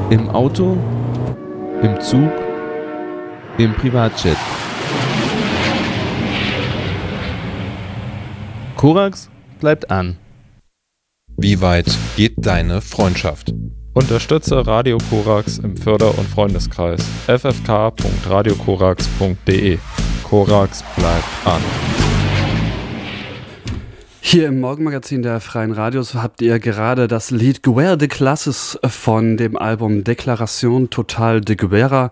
Im Auto, im Zug, im Privatjet. Korax bleibt an. Wie weit geht deine Freundschaft? Unterstütze Radio Korax im Förder- und Freundeskreis ffk.radiokorax.de. Korax bleibt an. Hier im Morgenmagazin der Freien Radios habt ihr gerade das Lied Guerre de Classes von dem Album Declaration Total de Guerra.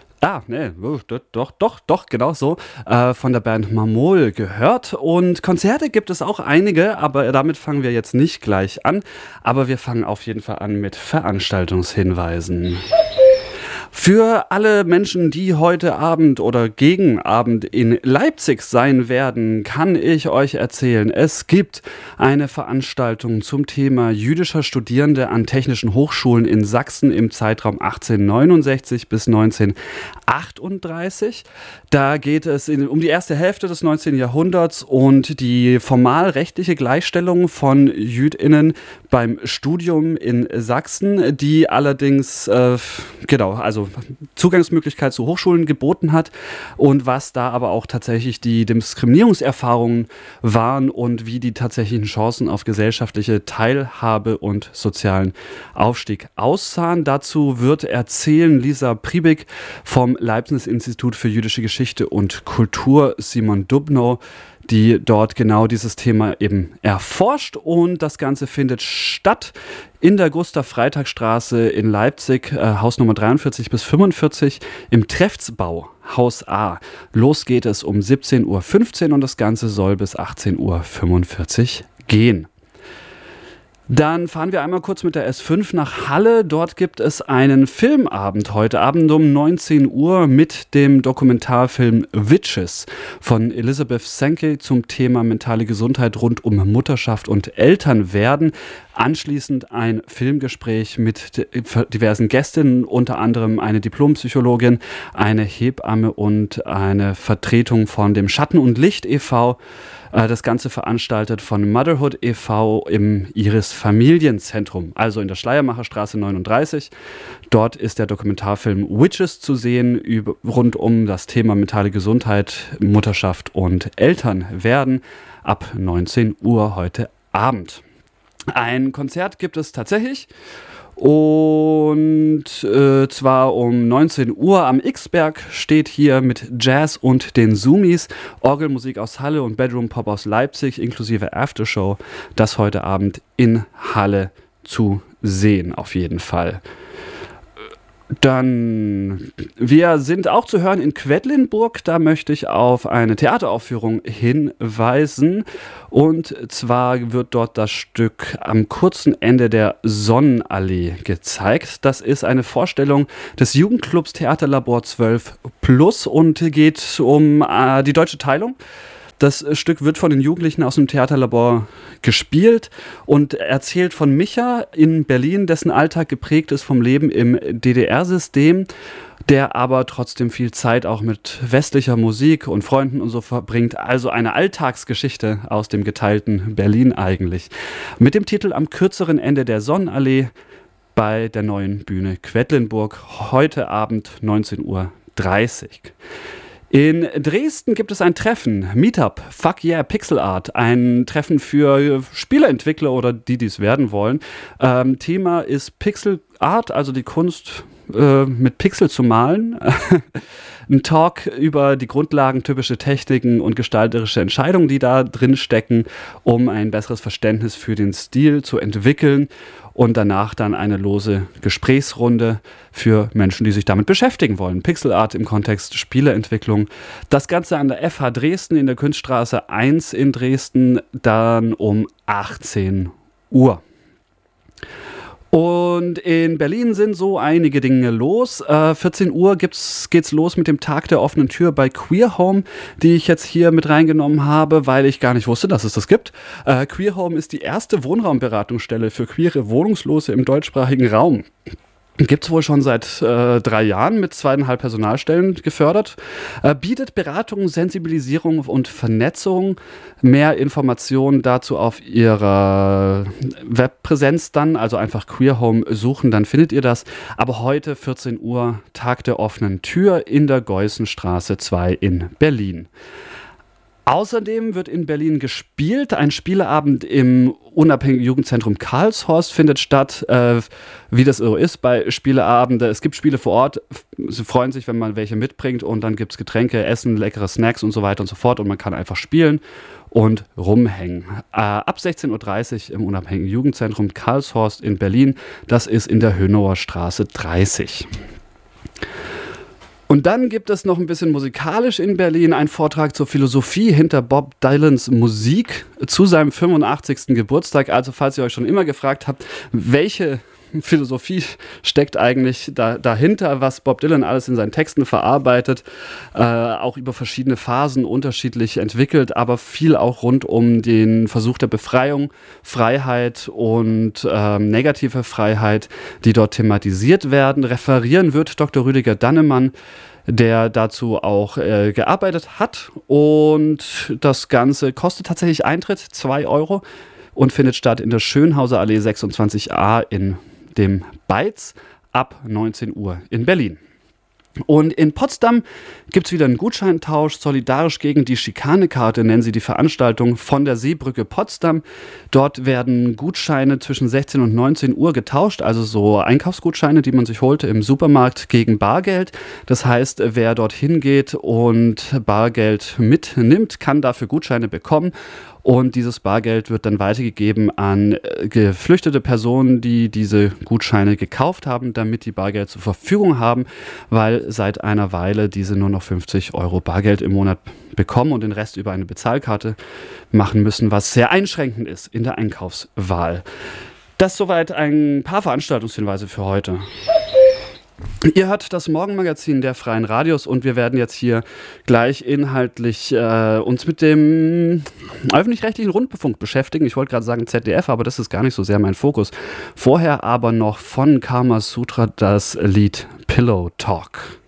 Doch, genau so, von der Band Mamol gehört. Und Konzerte gibt es auch einige, aber damit fangen wir jetzt nicht gleich an. Aber wir fangen auf jeden Fall an mit Veranstaltungshinweisen. Für alle Menschen, die heute Abend oder gegen Abend in Leipzig sein werden, kann ich euch erzählen, es gibt eine Veranstaltung zum Thema jüdischer Studierende an technischen Hochschulen in Sachsen im Zeitraum 1869 bis 1938. Da geht es um die erste Hälfte des 19. Jahrhunderts und die formal rechtliche Gleichstellung von JüdInnen beim Studium in Sachsen, die allerdings, Zugangsmöglichkeit zu Hochschulen geboten hat und was da aber auch tatsächlich die Diskriminierungserfahrungen waren und wie die tatsächlichen Chancen auf gesellschaftliche Teilhabe und sozialen Aufstieg aussahen. Dazu wird erzählen Lisa Priebig vom Leibniz-Institut für jüdische Geschichte und Kultur, Simon Dubnow, die dort genau dieses Thema eben erforscht, und das Ganze findet statt in der Gustav-Freitag-Straße in Leipzig, Hausnummer 43 bis 45 im Treffsbau, Haus A. Los geht es um 17.15 Uhr und das Ganze soll bis 18.45 Uhr gehen. Dann fahren wir einmal kurz mit der S5 nach Halle. Dort gibt es einen Filmabend heute Abend um 19 Uhr mit dem Dokumentarfilm Witches von Elizabeth Sankey zum Thema mentale Gesundheit rund um Mutterschaft und Elternwerden. Anschließend ein Filmgespräch mit diversen Gästinnen, unter anderem eine Diplompsychologin, eine Hebamme und eine Vertretung von dem Schatten und Licht e.V., das Ganze veranstaltet von Motherhood e.V. im Iris Familienzentrum, also in der Schleiermacherstraße 39. Dort ist der Dokumentarfilm Witches zu sehen, rund um das Thema mentale Gesundheit, Mutterschaft und Elternwerden, ab 19 Uhr heute Abend. Ein Konzert gibt es tatsächlich. Und zwar um 19 Uhr am X-Berg steht hier mit Jazz und den Zoomies Orgelmusik aus Halle und Bedroom Pop aus Leipzig inklusive Aftershow. Das heute Abend in Halle zu sehen, auf jeden Fall. Dann, wir sind auch zu hören in Quedlinburg. Da möchte ich auf eine Theateraufführung hinweisen. Und zwar wird dort das Stück Am kurzen Ende der Sonnenallee gezeigt. Das ist eine Vorstellung des Jugendclubs Theaterlabor 12 Plus und geht um die deutsche Teilung. Das Stück wird von den Jugendlichen aus dem Theaterlabor gespielt und erzählt von Micha in Berlin, dessen Alltag geprägt ist vom Leben im DDR-System, der aber trotzdem viel Zeit auch mit westlicher Musik und Freunden und so verbringt. Also eine Alltagsgeschichte aus dem geteilten Berlin eigentlich. Mit dem Titel Am kürzeren Ende der Sonnenallee bei der Neuen Bühne Quedlinburg, heute Abend 19.30 Uhr. In Dresden gibt es ein Treffen, Meetup, Fuck Yeah Pixel Art, ein Treffen für Spieleentwickler oder die es werden wollen. Thema ist Pixel Art, also die Kunst mit Pixel zu malen. Ein Talk über die Grundlagen, typische Techniken und gestalterische Entscheidungen, die da drin stecken, um ein besseres Verständnis für den Stil zu entwickeln. Und danach dann eine lose Gesprächsrunde für Menschen, die sich damit beschäftigen wollen. Pixel Art im Kontext Spieleentwicklung. Das Ganze an der FH Dresden in der Kunststraße 1 in Dresden, dann um 18 Uhr. Und in Berlin sind so einige Dinge los. 14 Uhr geht's los mit dem Tag der offenen Tür bei Queer Home, die ich jetzt hier mit reingenommen habe, weil ich gar nicht wusste, dass es das gibt. Queer Home ist die erste Wohnraumberatungsstelle für queere Wohnungslose im deutschsprachigen Raum. Gibt es wohl schon seit 3 Jahren mit 2,5 Personalstellen gefördert. Bietet Beratung, Sensibilisierung und Vernetzung. Mehr Informationen dazu auf ihrer Webpräsenz dann, also einfach Queer Home suchen, dann findet ihr das. Aber heute 14 Uhr, Tag der offenen Tür in der Geussenstraße 2 in Berlin. Außerdem wird in Berlin gespielt. Ein Spieleabend im Unabhängigen Jugendzentrum Karlshorst findet statt. Wie das so ist bei Spieleabenden. Es gibt Spiele vor Ort. Sie freuen sich, wenn man welche mitbringt. Und dann gibt es Getränke, Essen, leckere Snacks und so weiter und so fort. Und man kann einfach spielen und rumhängen. Ab 16:30 Uhr im Unabhängigen Jugendzentrum Karlshorst in Berlin. Das ist in der Hönower Straße 30. Und dann gibt es noch ein bisschen musikalisch in Berlin einen Vortrag zur Philosophie hinter Bob Dylans Musik zu seinem 85. Geburtstag. Also falls ihr euch schon immer gefragt habt, welche Philosophie steckt eigentlich dahinter, was Bob Dylan alles in seinen Texten verarbeitet, auch über verschiedene Phasen unterschiedlich entwickelt, aber viel auch rund um den Versuch der Befreiung, Freiheit und negative Freiheit, die dort thematisiert werden. Referieren wird Dr. Rüdiger Dannemann, der dazu auch gearbeitet hat, und das Ganze kostet tatsächlich Eintritt, 2 Euro, und findet statt in der Schönhauser Allee 26a in dem Beiz ab 19 Uhr in Berlin. Und in Potsdam gibt es wieder einen Gutscheintausch, solidarisch gegen die Schikanekarte nennen sie die Veranstaltung von der Seebrücke Potsdam. Dort werden Gutscheine zwischen 16 und 19 Uhr getauscht, also so Einkaufsgutscheine, die man sich holte im Supermarkt, gegen Bargeld. Das heißt, wer dorthin geht und Bargeld mitnimmt, kann dafür Gutscheine bekommen. Und dieses Bargeld wird dann weitergegeben an geflüchtete Personen, die diese Gutscheine gekauft haben, damit die Bargeld zur Verfügung haben, weil seit einer Weile diese nur noch 50 Euro Bargeld im Monat bekommen und den Rest über eine Bezahlkarte machen müssen, was sehr einschränkend ist in der Einkaufswahl. Das soweit ein paar Veranstaltungshinweise für heute. Ihr hört das Morgenmagazin der Freien Radios und wir werden jetzt hier gleich inhaltlich uns mit dem öffentlich-rechtlichen Rundfunk beschäftigen. Ich wollte gerade sagen ZDF, aber das ist gar nicht so sehr mein Fokus. Vorher aber noch von Kama Sutra das Lied Pillow Talk.